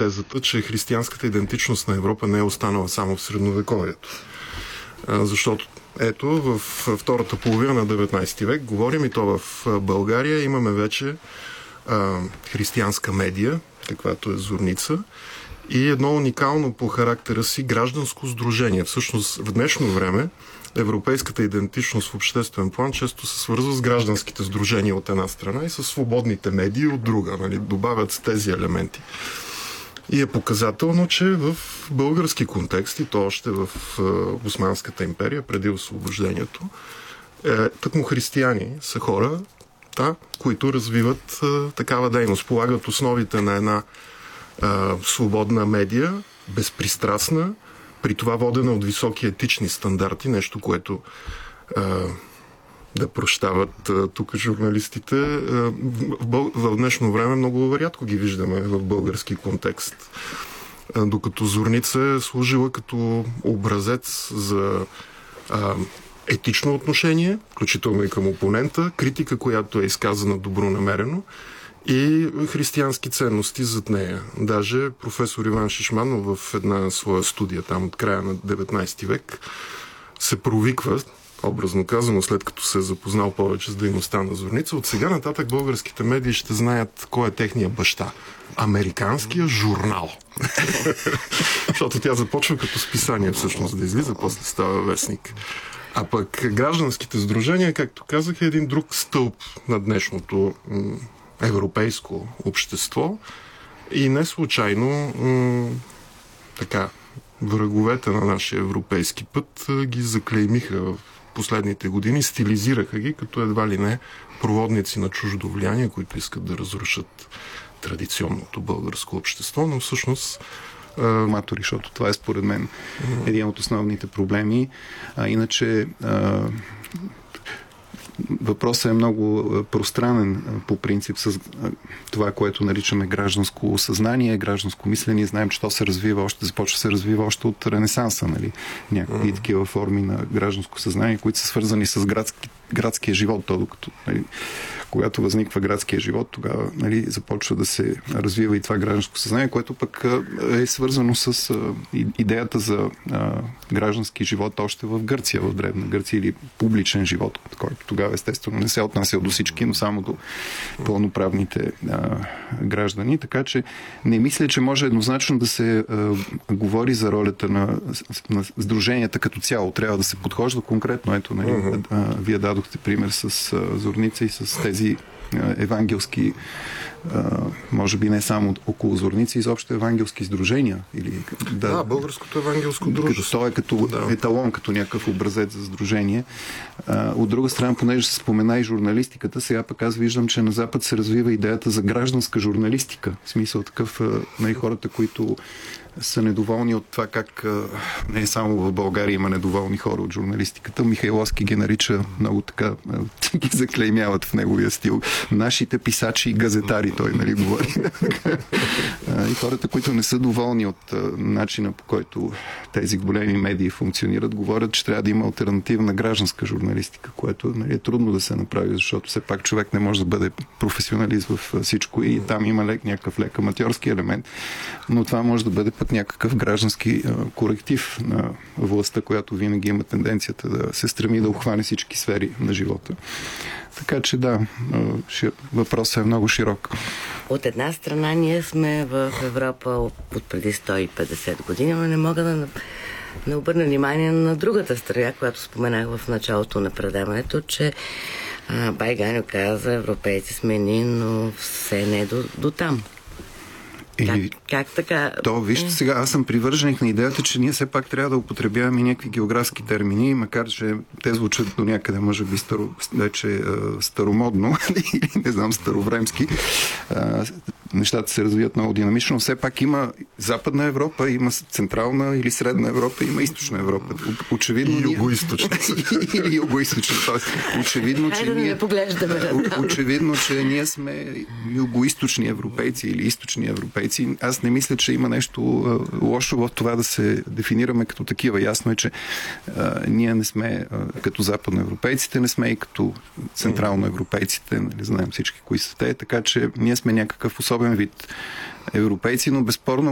тезата, че християнската идентичност на Европа не е останала само в средновековието. Защото ето, в втората половина на 19 век, говорим и то в България, имаме вече християнска медия, каквато е Зорница, и едно уникално по характера си гражданско сдружение. Всъщност, в днешно време европейската идентичност в обществен план често се свързва с гражданските сдружения от една страна и с свободните медии от друга. Нали? Добавят с тези елементи. И е показателно, че в български контекст, и то още в Османската империя, преди освобождението, тъкмо християни са хора, които развиват такава дейност. Полагат основите на една свободна медия, безпристрастна, при това водена от високи етични стандарти, нещо, което да прощават тук журналистите. В днешно време много рядко ги виждаме в български контекст. Докато Зорница е служила като образец за етично отношение, включително и към опонента, критика, която е изказана добронамерено, и християнски ценности зад нея. Даже професор Иван Шишманов в една своя студия там от края на 19 век се провиква, образно казано, след като се е запознал повече с дейността на Зорница, от сега нататък българските медии ще знаят кой е техния баща. Американския журнал. Защото тя започва като списание всъщност да излиза, после става вестник. А пък гражданските сдружения, както казах, е един друг стълб на днешното европейско общество и не случайно враговете на нашия европейски път ги заклеймиха в последните години, стилизираха ги като едва ли не проводници на чуждо влияние, които искат да разрушат традиционното българско общество, но всъщност матори, защото това е според мен един от основните проблеми. Иначе въпросът е много пространен по принцип с това, което наричаме гражданско съзнание, гражданско мислене. Знаем, че то се развива започва да се развива още от Ренесанса, нали? Някакви такива форми на гражданско съзнание, които са свързани с градския живот. Докато, нали, когато възниква градския живот, тогава, нали, започва да се развива и това гражданско съзнание, което пък е свързано с идеята за граждански живот още в Гърция, в Древна Гърция, или публичен живот, който тогава естествено не се отнася до всички, но само до пълноправните граждани. Така че не мисля, че може еднозначно да се говори за ролята на сдруженията като цяло. Трябва да се подхожда конкретно. Ето, нали, вие дадохте пример с Зорница и с тези евангелски, може би не само около Зорници, изобщо евангелски сдружения. Българското евангелско дружество. То е като еталон, като някакъв образец за сдружение. От друга страна, понеже се спомена и журналистиката, сега пък аз виждам, че на Запад се развива идеята за гражданска журналистика. В смисъл такъв на хората, които са недоволни от това как не само в България има недоволни хора от журналистиката. Михайловски ги нарича много така, ги заклеймяват в неговия стил. Нашите писачи и газетари, той, нали, говори. И хората, които не са доволни от начина, по който тези големи медии функционират, говорят, че трябва да има алтернативна гражданска журналистика, което, нали, е трудно да се направи, защото все пак човек не може да бъде професионалист в всичко и там има някакъв лек аматьорски елемент, но това може да бъде път някакъв граждански коректив на властта, която винаги има тенденцията да се стреми да обхване всички сфери на живота. Така че да, въпросът е много широк. От една страна ние сме в Европа от преди 150 години, но не мога да не обърна внимание на другата страна, която споменах в началото на предаването, че Байгайно каза, европейци сме ни, но все не до там. Как така? Вижте сега, аз съм привърженик на идеята, че ние все пак трябва да употребяваме някакви географски термини, макар че те звучат до някъде, може би старомодно, или не знам, старовремски. Нещата се развият много динамично, но все пак има Западна Европа, има Централна или Средна Европа, има Източна Европа. Очевидно и югоизточна. Или югоизточна. Очевидно, че ние сме югоизточни европейци или източни европейци. Аз не мисля, че има нещо лошо в това да се дефинираме като такива. Ясно е, че ние не сме като западноевропейците, не сме и като централноевропейците. Нали, знаем всички кои са те, така че ние сме някакъв особен вид европейци, но безспорно